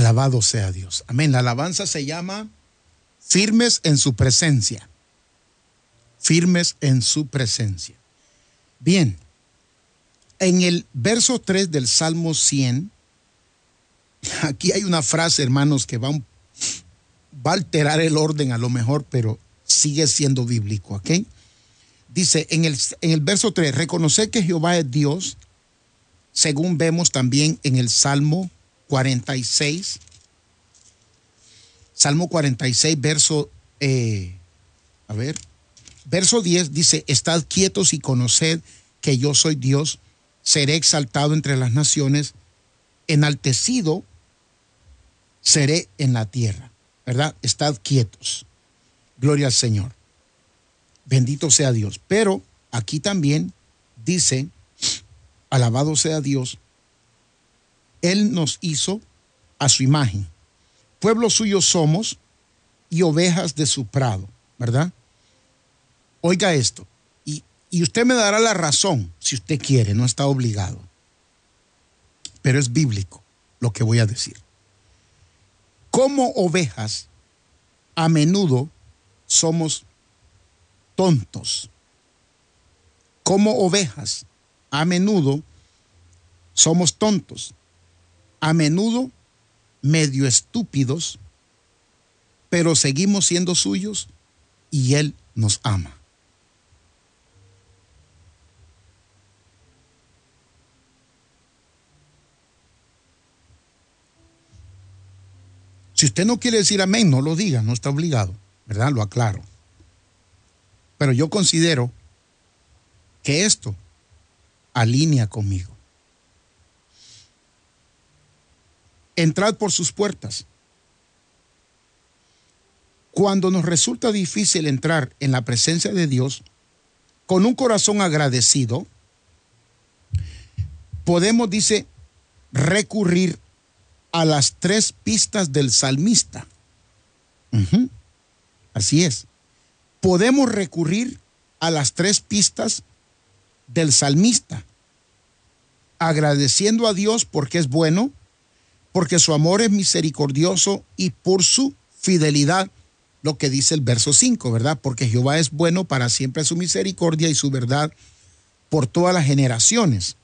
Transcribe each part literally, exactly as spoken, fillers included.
Alabado sea Dios. Amén. La alabanza se llama firmes en su presencia. Firmes en su presencia. Bien. En el verso tres del Salmo cien, aquí hay una frase, hermanos, que va, un, va a alterar el orden a lo mejor, pero sigue siendo bíblico, ¿ok? Dice en el, en el verso tres, reconocer que Jehová es Dios, según vemos también en el Salmo cuarenta y seis. Salmo cuarenta y seis, verso, eh, a ver, verso diez dice, estad quietos y conoced que yo soy Dios, seré exaltado entre las naciones, enaltecido seré en la tierra, ¿verdad? Estad quietos. Gloria al Señor. Bendito sea Dios. Pero aquí también dice, alabado sea Dios, Él nos hizo a su imagen. Pueblo suyo somos y ovejas de su prado, ¿verdad? Oiga esto, y, y usted me dará la razón si usted quiere, no está obligado. Pero es bíblico lo que voy a decir. Como ovejas, a menudo somos tontos. Como ovejas, a menudo somos tontos. A menudo medio estúpidos, pero seguimos siendo suyos y Él nos ama. Si usted no quiere decir amén, no lo diga, no está obligado, ¿verdad? Lo aclaro. Pero yo considero que esto alinea conmigo. Entrad por sus puertas. Cuando nos resulta difícil entrar en la presencia de Dios, con un corazón agradecido, podemos, dice, recurrir a las tres pistas del salmista. Uh-huh. Así es. Podemos recurrir a las tres pistas del salmista, agradeciendo a Dios porque es bueno, porque su amor es misericordioso y por su fidelidad, lo que dice el verso cinco, ¿verdad? Porque Jehová es bueno, para siempre su misericordia y su verdad por todas las generaciones.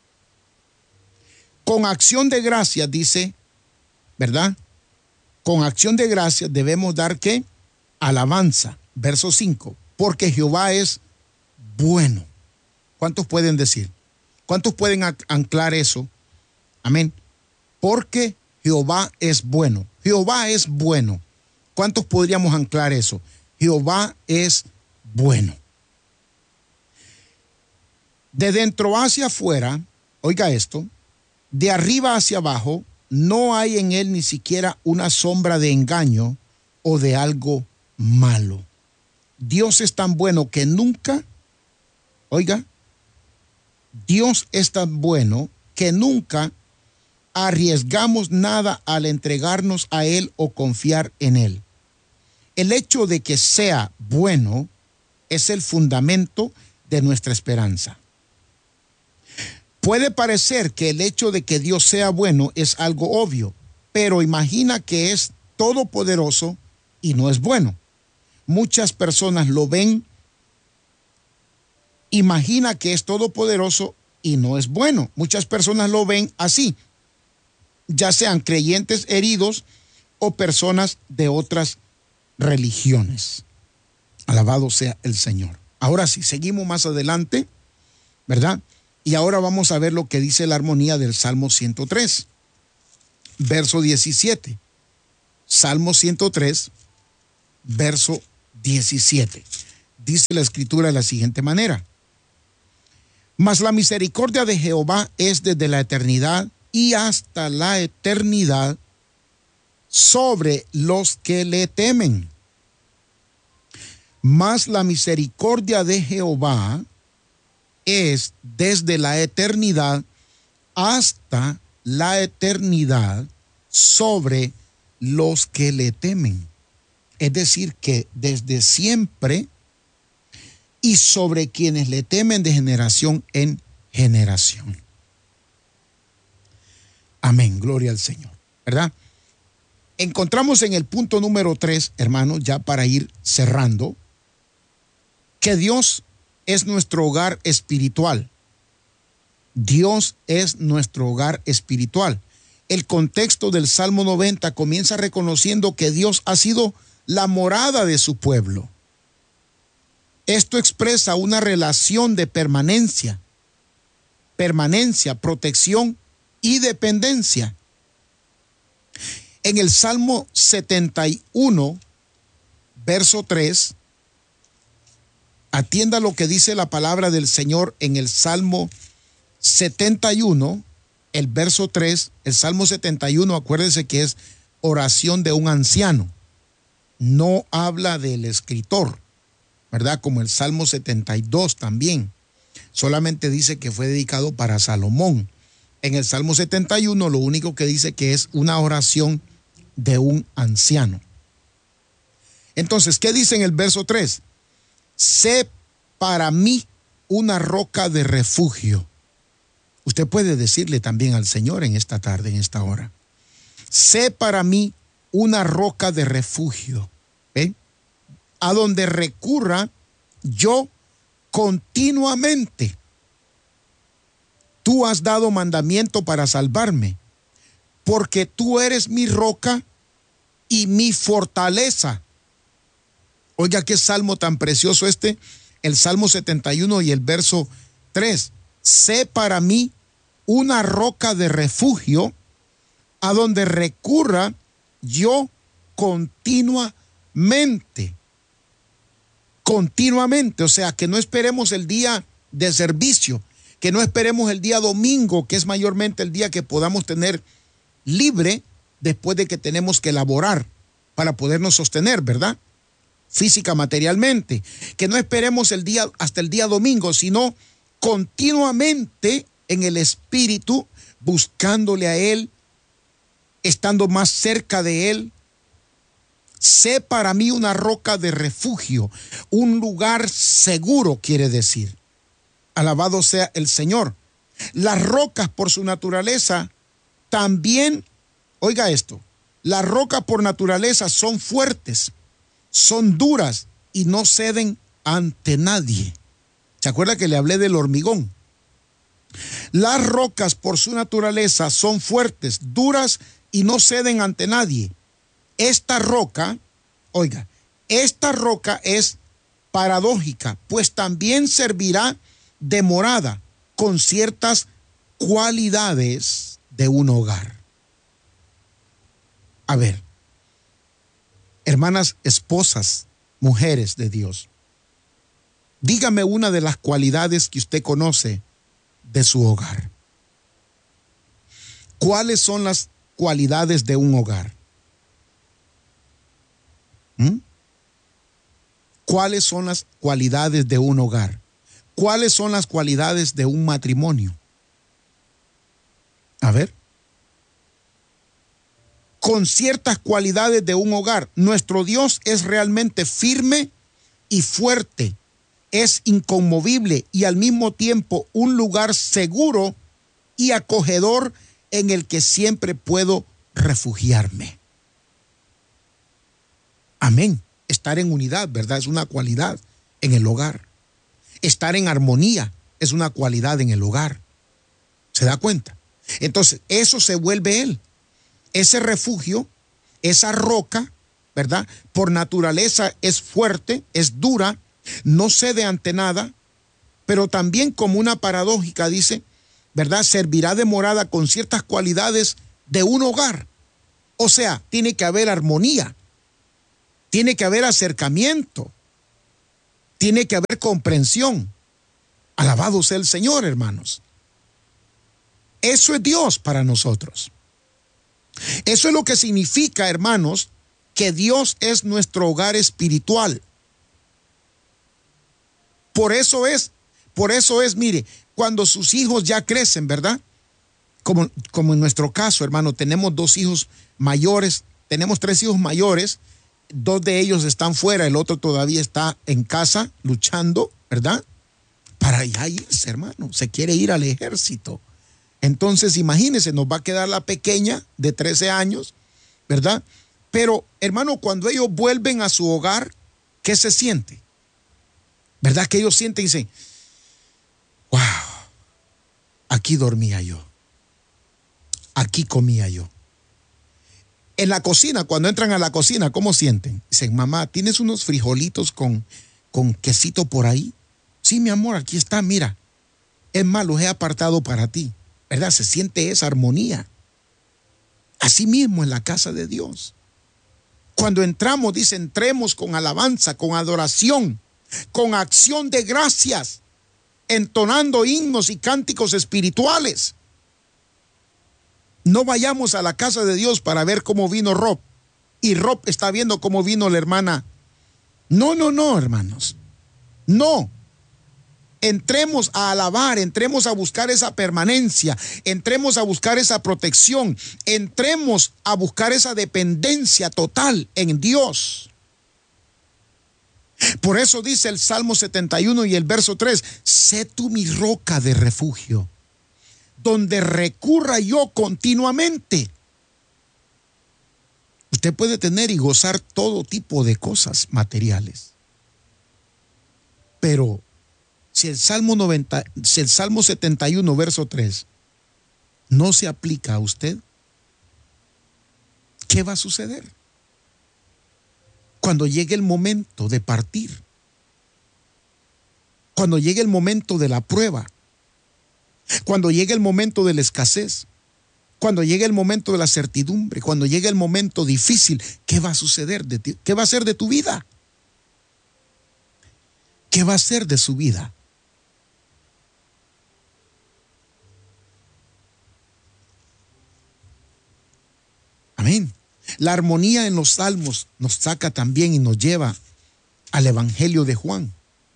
Con acción de gracias, dice, ¿verdad? Con acción de gracias debemos dar, ¿qué? Alabanza, verso cinco, porque Jehová es bueno. ¿Cuántos pueden decir? ¿Cuántos pueden anclar eso? Amén. Porque Jehová es bueno. Jehová es bueno. ¿Cuántos podríamos anclar eso? Jehová es bueno. De dentro hacia afuera, oiga esto, de arriba hacia abajo, no hay en él ni siquiera una sombra de engaño o de algo malo. Dios es tan bueno que nunca, oiga, Dios es tan bueno que nunca arriesgamos nada al entregarnos a Él o confiar en Él. El hecho de que sea bueno es el fundamento de nuestra esperanza. Puede parecer que el hecho de que Dios sea bueno es algo obvio, pero imagina que es todopoderoso y no es bueno. Muchas personas lo ven, imagina que es todopoderoso y no es bueno. Muchas personas lo ven así, ya sean creyentes heridos o personas de otras religiones. Alabado sea el Señor. Ahora sí, seguimos más adelante, ¿verdad? Y ahora vamos a ver lo que dice la armonía del Salmo ciento tres, verso diecisiete. Salmo ciento tres, verso diecisiete. Dice la Escritura de la siguiente manera: mas la misericordia de Jehová es desde la eternidad y hasta la eternidad sobre los que le temen. Mas la misericordia de Jehová es desde la eternidad hasta la eternidad sobre los que le temen. Es decir, que desde siempre y sobre quienes le temen de generación en generación. Amén, gloria al Señor, ¿verdad? Encontramos en el punto número tres, hermanos, ya para ir cerrando, que Dios es nuestro hogar espiritual. Dios es nuestro hogar espiritual. El contexto del Salmo noventa comienza reconociendo que Dios ha sido la morada de su pueblo. Esto expresa una relación de permanencia, permanencia, protección y dependencia. En el Salmo setenta y uno, verso tres, atienda lo que dice la palabra del Señor en el Salmo setenta y uno, el verso tres. El Salmo setenta y uno, acuérdese que es oración de un anciano. No habla del escritor, ¿verdad? Como el Salmo setenta y dos también. Solamente dice que fue dedicado para Salomón. En el Salmo setenta y uno lo único que dice que es una oración de un anciano. Entonces, ¿qué dice en el verso tres? Sé para mí una roca de refugio. Usted puede decirle también al Señor en esta tarde, en esta hora. Sé para mí una roca de refugio, ¿eh? A donde recurra yo continuamente. Tú has dado mandamiento para salvarme, porque tú eres mi roca y mi fortaleza. Oiga, qué salmo tan precioso este, el Salmo setenta y uno y el verso tres. Sé para mí una roca de refugio a donde recurra yo continuamente. Continuamente, o sea, que no esperemos el día de servicio, que no esperemos el día domingo, que es mayormente el día que podamos tener libre después de que tenemos que laborar para podernos sostener, ¿verdad? Física, materialmente. Que no esperemos el día hasta el día domingo, sino continuamente en el espíritu, buscándole a Él, estando más cerca de Él. Sé para mí una roca de refugio, un lugar seguro, quiere decir. Alabado sea el Señor. Las rocas por su naturaleza también, oiga esto, las rocas por naturaleza son fuertes, son duras y no ceden ante nadie. ¿Se acuerda que le hablé del hormigón? Las rocas por su naturaleza son fuertes, duras y no ceden ante nadie. Esta roca, oiga, esta roca es paradójica, pues también servirá de morada con ciertas cualidades de un hogar. A ver, hermanas, esposas, mujeres de Dios, dígame una de las cualidades que usted conoce de su hogar. ¿Cuáles son las cualidades de un hogar? ¿Mm? ¿Cuáles son las cualidades de un hogar? ¿Cuáles son las cualidades de un matrimonio? A ver. Con ciertas cualidades de un hogar, nuestro Dios es realmente firme y fuerte, es inconmovible y al mismo tiempo un lugar seguro y acogedor en el que siempre puedo refugiarme. Amén. Estar en unidad, ¿verdad? Es una cualidad en el hogar. Estar en armonía es una cualidad en el hogar. ¿Se da cuenta? Entonces, eso se vuelve Él. Ese refugio, esa roca, ¿verdad? Por naturaleza es fuerte, es dura, no cede ante nada, pero también como una paradójica dice, ¿verdad? Servirá de morada con ciertas cualidades de un hogar. O sea, tiene que haber armonía, tiene que haber acercamiento, tiene que haber comprensión. Alabado sea el Señor, hermanos. Eso es Dios para nosotros. Eso es lo que significa, hermanos, que Dios es nuestro hogar espiritual. Por eso es, por eso es, mire, cuando sus hijos ya crecen, ¿verdad? Como, como en nuestro caso, hermano, tenemos dos hijos mayores, tenemos tres hijos mayores, dos de ellos están fuera, el otro todavía está en casa luchando, ¿verdad? Para ya irse, hermano, se quiere ir al ejército. Entonces, imagínense, nos va a quedar la pequeña de trece años, ¿verdad? Pero, hermano, cuando ellos vuelven a su hogar, ¿qué se siente? ¿Verdad que ellos sienten y dicen, wow, aquí dormía yo, aquí comía yo? En la cocina, cuando entran a la cocina, ¿cómo sienten? Dicen, mamá, ¿tienes unos frijolitos con, con quesito por ahí? Sí, mi amor, aquí está, mira. Es más, los he apartado para ti. ¿Verdad? Se siente esa armonía. Así mismo en la casa de Dios. Cuando entramos, dice, entremos con alabanza, con adoración, con acción de gracias, entonando himnos y cánticos espirituales. No vayamos a la casa de Dios para ver cómo vino Rob y Rob está viendo cómo vino la hermana. No, no, no, hermanos. No. Entremos a alabar, entremos a buscar esa permanencia, entremos a buscar esa protección, entremos a buscar esa dependencia total en Dios. Por eso dice el Salmo setenta y uno y el verso tres, sé tú mi roca de refugio, donde recurra yo continuamente. Usted puede tener y gozar todo tipo de cosas materiales, pero si el Salmo noventa, si el Salmo setenta y uno, verso tres, no se aplica a usted, ¿qué va a suceder? Cuando llegue el momento de partir, cuando llegue el momento de la prueba, cuando llegue el momento de la escasez, cuando llegue el momento de la certidumbre, cuando llegue el momento difícil, ¿qué va a suceder de ti? ¿Qué va a ser de tu vida? ¿Qué va a ser de su vida? Amén. La armonía en los salmos nos saca también y nos lleva al Evangelio de Juan.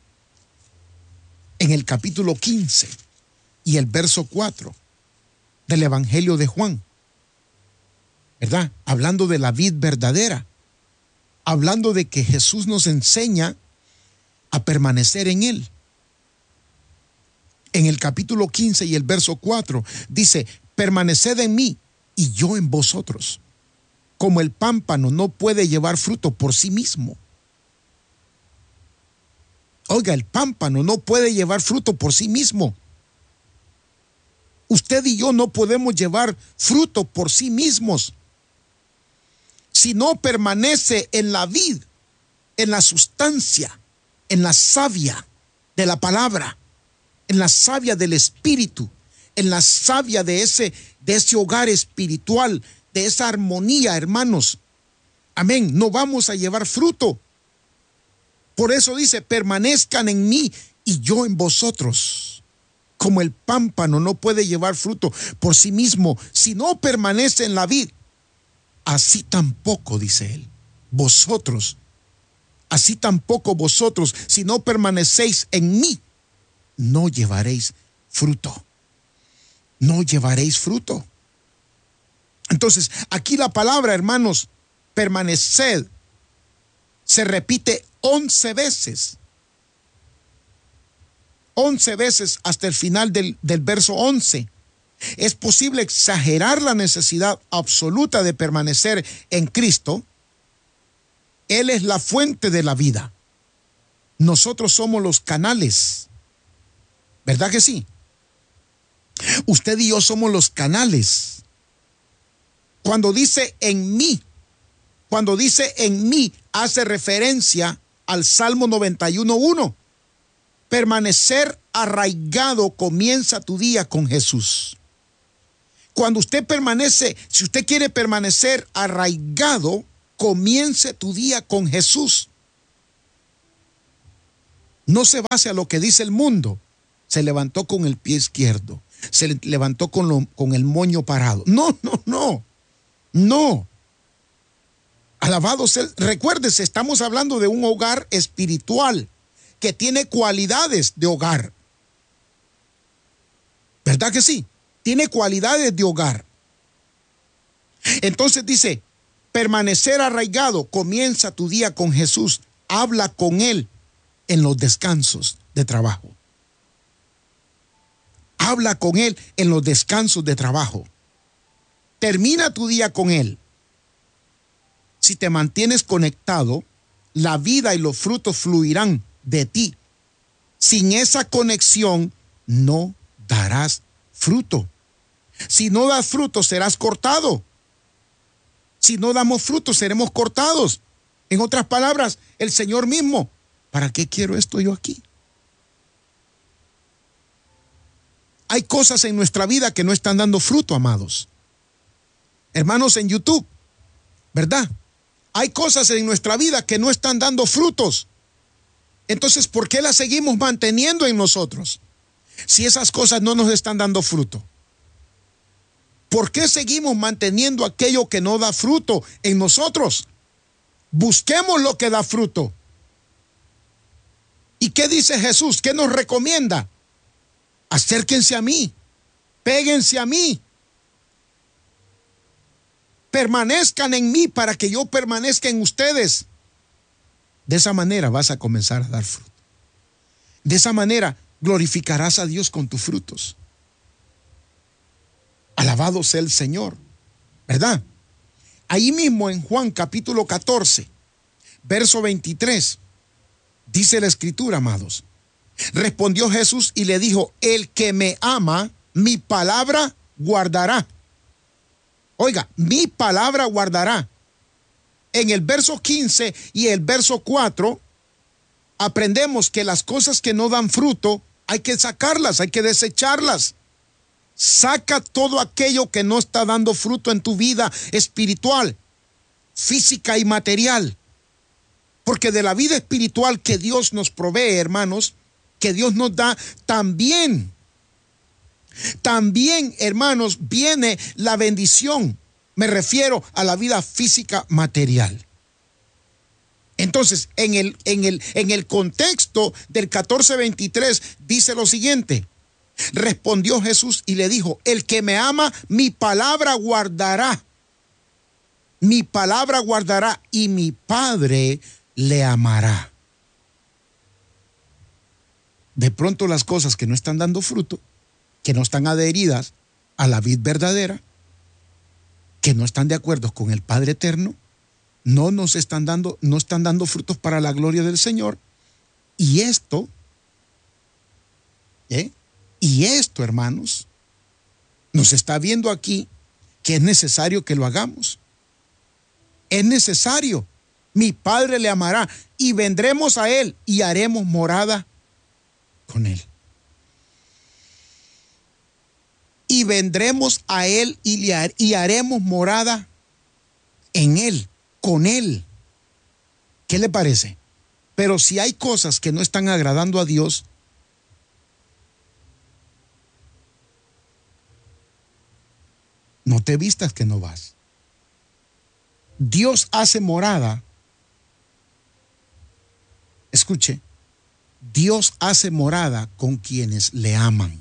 En el capítulo quince y el verso cuatro del Evangelio de Juan, ¿verdad? Hablando de la vid verdadera, hablando de que Jesús nos enseña a permanecer en Él. En el capítulo quince y el verso cuatro dice, permaneced en mí y yo en vosotros. Como el pámpano no puede llevar fruto por sí mismo. Oiga, el pámpano no puede llevar fruto por sí mismo. Usted y yo no podemos llevar fruto por sí mismos. Si no permanece en la vid, en la sustancia, en la savia de la palabra, en la savia del espíritu, en la savia de ese, de ese hogar espiritual, de esa armonía, hermanos. Amén. No vamos a llevar fruto. Por eso dice, permanezcan en mí y yo en vosotros. Como el pámpano no puede llevar fruto por sí mismo si no permanece en la vid, así tampoco, dice él, vosotros, así tampoco vosotros, si no permanecéis en mí, no llevaréis fruto. No llevaréis fruto. Entonces, aquí la palabra, hermanos, permaneced, se repite once veces. Once veces hasta el final del, del verso once. Es posible exagerar la necesidad absoluta de permanecer en Cristo. Él es la fuente de la vida. Nosotros somos los canales. ¿Verdad que sí? Usted y yo somos los canales. Cuando dice en mí, cuando dice en mí, hace referencia al Salmo noventa y uno uno. Permanecer arraigado comienza tu día con Jesús. Cuando usted permanece, si usted quiere permanecer arraigado, comience tu día con Jesús. No se base a lo que dice el mundo. Se levantó con el pie izquierdo, se levantó con, lo, con el moño parado. No, no, no. No. Alabado sea. Recuérdese, estamos hablando de un hogar espiritual que tiene cualidades de hogar. ¿Verdad que sí? Tiene cualidades de hogar. Entonces dice, permanecer arraigado, comienza tu día con Jesús. Habla con Él en los descansos de trabajo. Habla con Él en los descansos de trabajo. Termina tu día con Él. Si te mantienes conectado, la vida y los frutos fluirán de ti. Sin esa conexión, no darás fruto. Si no das fruto, serás cortado. Si no damos fruto, seremos cortados. En otras palabras, el Señor mismo, ¿para qué quiero esto yo aquí? Hay cosas en nuestra vida que no están dando fruto, amados. Hermanos en YouTube, ¿verdad? Hay cosas en nuestra vida que no están dando frutos. Entonces, ¿por qué las seguimos manteniendo en nosotros? Si esas cosas no nos están dando fruto. ¿Por qué seguimos manteniendo aquello que no da fruto en nosotros? Busquemos lo que da fruto. ¿Y qué dice Jesús? ¿Qué nos recomienda? Acérquense a mí, péguense a mí, permanezcan en mí para que yo permanezca en ustedes. De esa manera vas a comenzar a dar fruto. De esa manera glorificarás a Dios con tus frutos. Alabado sea el Señor, ¿verdad? Ahí mismo en Juan capítulo catorce, verso veintitrés, dice la Escritura, amados. Respondió Jesús y le dijo: el que me ama, mi palabra guardará. Oiga, mi palabra guardará. En el verso quince y el verso cuatro, aprendemos que las cosas que no dan fruto, hay que sacarlas, hay que desecharlas. Saca todo aquello que no está dando fruto en tu vida espiritual, física y material. Porque de la vida espiritual que Dios nos provee, hermanos, que Dios nos da, también, también, hermanos, viene la bendición. Me refiero a la vida física material. Entonces, en el, en el, en el contexto del catorce veintitrés dice lo siguiente: respondió Jesús y le dijo: el que me ama, mi palabra guardará. Mi palabra guardará y mi Padre le amará. De pronto las cosas que no están dando fruto, que no están adheridas a la vid verdadera, que no están de acuerdo con el Padre eterno, no nos están dando, no están dando frutos para la gloria del Señor. Y esto, ¿eh? y esto, hermanos, nos está viendo aquí que es necesario que lo hagamos. Es necesario. Mi Padre le amará y vendremos a Él y haremos morada con Él. Y vendremos a Él y, le, y haremos morada en Él, con Él. ¿Qué le parece? Pero si hay cosas que no están agradando a Dios, no te vistas que no vas. Dios hace morada. Escuche, Dios hace morada con quienes le aman.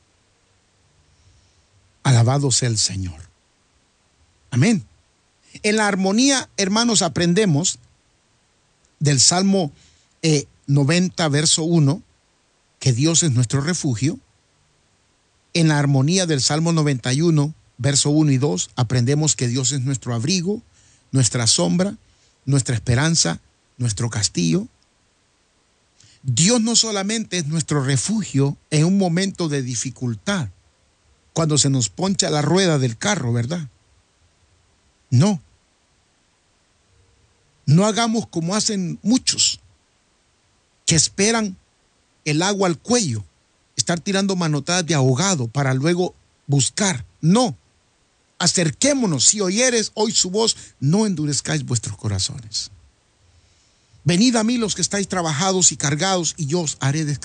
Alabado sea el Señor. Amén. En la armonía, hermanos, aprendemos del Salmo eh, noventa, verso uno, que Dios es nuestro refugio. En la armonía del Salmo noventa y uno, verso uno y dos, aprendemos que Dios es nuestro abrigo, nuestra sombra, nuestra esperanza, nuestro castillo. Dios no solamente es nuestro refugio en un momento de dificultad, cuando se nos poncha la rueda del carro, ¿verdad? No. No hagamos como hacen muchos, que esperan el agua al cuello, estar tirando manotadas de ahogado para luego buscar. No. Acerquémonos. Si oyeres hoy su voz, no endurezcáis vuestros corazones. Venid a mí los que estáis trabajados y cargados, y yo os haré descansar.